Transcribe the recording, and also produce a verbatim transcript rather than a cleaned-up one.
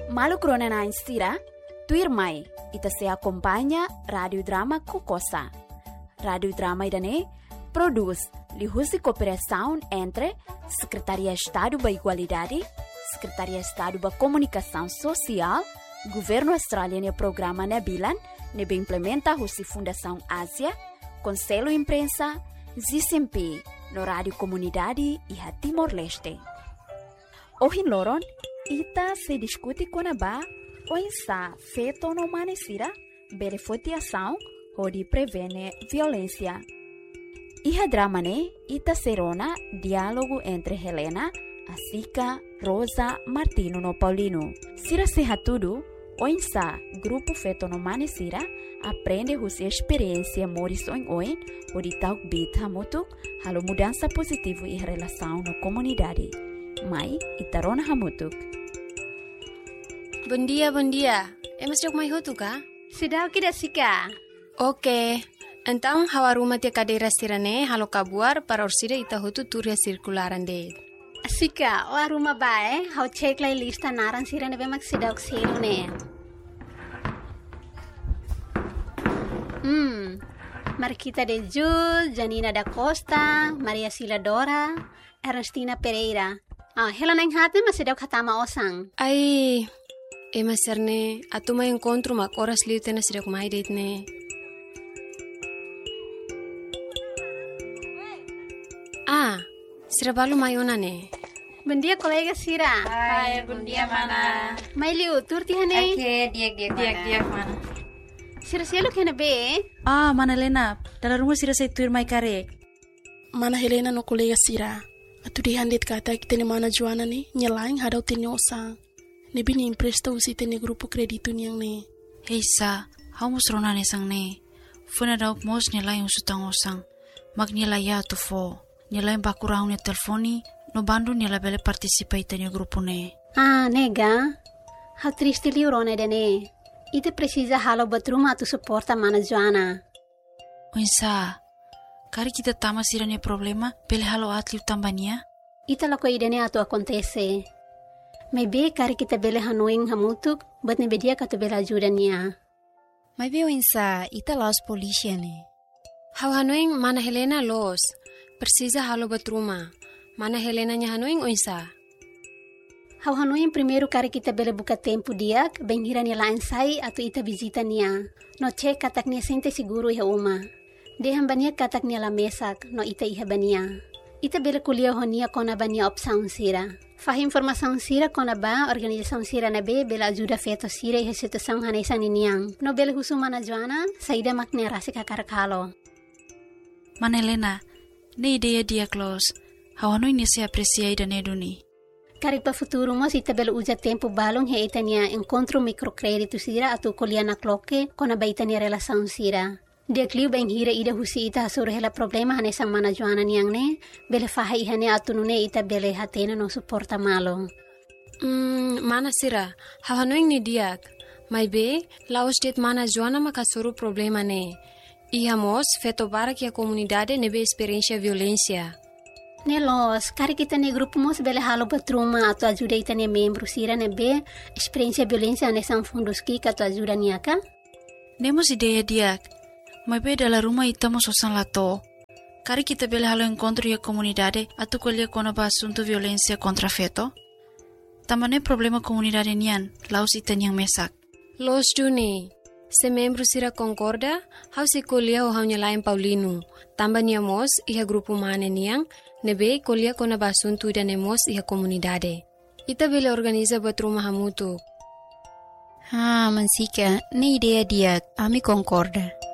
Malu krona na instira, tuir mai, ita se acompanha Radio Drama Kukosa. Radio Drama idane produz lihusi cooperação entre Secretaria de Estado da Igualdade, Secretaria de Estado da Comunicação Social, Governo Australiano e Programa Nebilan, nebe implementa a Fundação Ásia, Conselho Imprensa, Z C M P, no Rádio Comunidade e a Timor-Leste. Hoje, Loron, ita se discute com a ba, o insa feito no manesira, beneficiação, onde prevene violência. E a drama, né, ita serona diálogo entre Helena, Asica, Rosa, Martino no Paulino. Sira serra tudo, o insa grupo feito no manesira, aprende a sua experiência morison oin, onde tal bit hamutu, halo mudança positiva em relação na comunidade. Mai, itarona hamutuk. Bom dia, bom dia. É mas jog mai hotu ka? Sudah kita sika. Oke. Então, hawaruma te cadeira sirane halo kabuar para orsida ita hotu turia circularan de. Sika, o aruma bae, hau cek lai lista naran sirane be mak sidak sirune. Hmm. Marquita de Jul, Janina da Costa, Maria Sila Dora, Ernestina Pereira. Ah, Helena Enhate mas sidak hatama osang. Ai, e maserne, atuma encontro mak oras liute na sidak mai date ne. Ah, Sira balu mayona ne. Bom dia, colega Sira. Hai, bom dia, mana. Mai liu, turti hane. Oke, diak-diak mana. Diak-diak mana. Sira sielo kena be. Ah, mana Helena. Dalam rumah Sira saya tuir mai karek. Mana Helena no colega Sira. Atu di handit kata kita ni mana Joana ni nyelaing hadau tini osang. Ni bini impresta usi tini grupo kreditu ni yang ni. Hei sa, hau musrona ne sang ne. Funa dauk mos nyelaing usutang osang. Mag nyelaya tu fo. Nyelaing bakurang ne telefoni. No bandu nyela bele participa itani grupo ne. Ah, nega. Hau triste liurone de ne. Ite precisa halo batruma tu suporta mana Joana. Oinsa, kari kita tama sira ne problema, bele halo atliu tambania? Ita lako idene atu acontece. Maybe kari kita bele hanuing hamutuk, but ne bedia katu bele ajuda niya. Maybe oinsa, ita los polícia ne. Hau hanuing mana Helena los. Precisa halo batruma. Mana Helena nya hanuing oinsa. Hau hanuing primeiro kari kita bele buka tempo diak, benghira ni lain sai atau ita visita niya. No cek katak niya sente siguro iha uma. Dehan baniya katak niya la mesak, no ita iha baniya. Ita bele kuliah honia kona baniya opsaun sira. Fah informasaun sira kona ba organizasaun sira na be bela ajuda feto sira iha situasaun hanesan niyang. No bele husu mana Joana, saida makne rasi kakarakalo. Mana Helena, ne ideia dia close. Hau hanui ni se aprecia ida ne duni. Kari pa futuro mo si tabel uja tempo balong he itania encontro microcredito sira atu koliana kloke kona ba itania relasaun sira. Dia kliu bang hira ida husi ita hasur hela problema hane sang mana Joana niyang ne bele faha ihane atu nune ita bele hatena no suporta malo. Hmm, mana sira, hau hanuing ni diak. Mai be, lao state mana Joana makasuru problema ne. Ihamos feto barak ya comunidade nebe experiência violência. Nelos, kari kita ne grupo mos bele halo batruma atau ajuda ita ne membro sira nebe experiência violência ane sang fundos ki atau ajuda niaka? Nemos ideia diak. Mai be dalam rumah ita mos osan lato. Kari kita bele halo encontro ya comunidade atau kolia kona ba asunto violência contra feto. Tamane problema comunidade nian, laus ita nyang mesak. Los duni. Se membro sira concorda, hau se kolia o hau nyalain Paulino. Tamba niamos iha grupo mane niang, nebe kolia kona basuntu ida nemos iha comunidade. Ita bele organiza batruma hamutu. Ah, mansika, ne ideia dia, ami concorda.